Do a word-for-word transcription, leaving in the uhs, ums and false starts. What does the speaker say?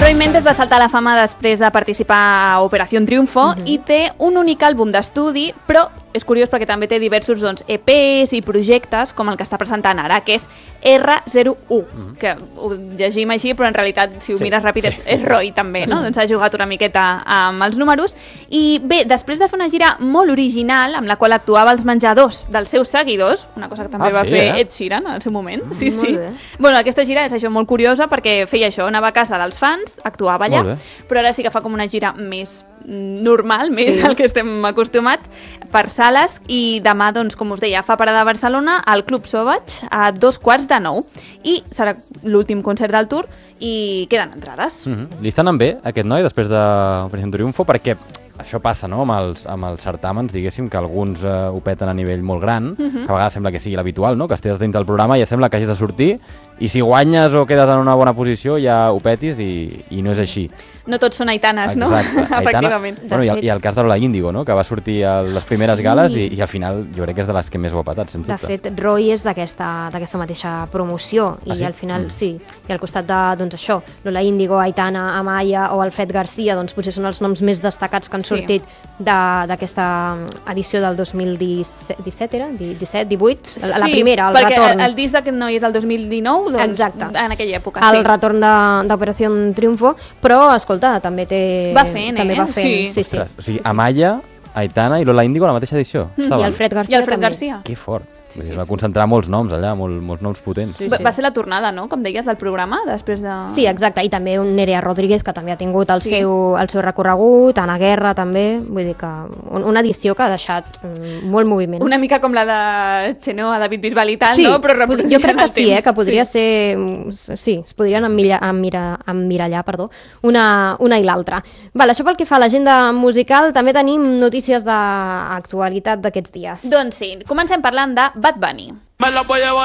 Roy Méndez va saltar a la fama després de participar a Operación Triunfo uh-huh. i té un únic àlbum d'estudi, però és curiós perquè també té diversos doncs, E Pes i projectes, com el que està presentant ara, que és erre zero u, uh-huh. que ho llegim així, però en realitat, si ho sí, mires ràpid, sí. és, és Roy també, no? Uh-huh. Doncs ha jugat una miqueta amb els números. I bé, després de fer una gira molt original, amb la qual actuava als menjadors dels seus seguidors, una cosa que també ah, va sí, fer eh? Ed Sheeran al seu moment, mm, sí, sí. Bueno, aquesta gira és això molt curiosa perquè feia això, anava a casa dels fans, actuava allà, però ara sí que fa com una gira més normal, més sí. al que estem acostumats, per sales, i demà, doncs, com us deia, fa parada a Barcelona, al Club Sauvage, a dos quarts de nou. I serà l'últim concert del tour i queden entrades. Mm-hmm. Li està anant bé, aquest noi, després d'Operació Triunfo, perquè això passa, no?, amb els, amb els certàmens, diguéssim, que alguns eh, ho peten a nivell molt gran, mm-hmm. que a vegades sembla que sigui l'habitual, no?, que estigues dins del programa i ja sembla que hagis de sortir, i si guanyes o quedes en una bona posició ja ho petis, i, i no és així. No tots són aitanes, no? Exacte. Efectivament. Bueno, i, el, I el cas de la Índigo, no?, que va sortir a les primeres sí. gales i, i al final jo crec que és de les que més ho ha patat, sens dubte. De fet, Roy és d'aquesta mateixa promoció i ah, sí? al final, mm. sí, i al costat de, doncs això, la Índigo, Aitana, Amaya o Alfred Garcia, doncs potser són els noms més destacats que han sí. sortit d'aquesta edició del dos mil disset, era? disset, divuit? La, sí, la primera, el retorn. Perquè el, el disc d'aquest noi és el dos mil dinou, doncs exacte. En aquella època. El sí. retorn d'Operació Triunfo, però, escolta, també té... Va fent, també eh? Va fent. Sí. Sí, sí. Ostres, o sigui, Amaya, Aitana i Lola Índigo a la mateixa edició. Mm. I Alfred Garcia I Alfred també. Garcia. Que fort. Sí, sí. sí. Es va concentrar molts noms allà, molt, molts noms potents. Sí, sí. Va ser la tornada, no?, com deies, del programa, després de... Sí, exacte, i també un Nerea Rodríguez, que també ha tingut el, sí. seu, el seu recorregut, Ana Guerra també, vull dir que una edició que ha deixat molt moviment. Una mica com la de Chenoa, David Bisbal i tal, sí, no? Però jo crec que sí, eh, que podria sí. ser... Sí, es podrien emmirallar, perdó, una, una i l'altra. Val, això pel que fa a l'agenda musical, també tenim notícies d'actualitat d'aquests dies. Doncs sí, comencem parlant de Bad Bunny.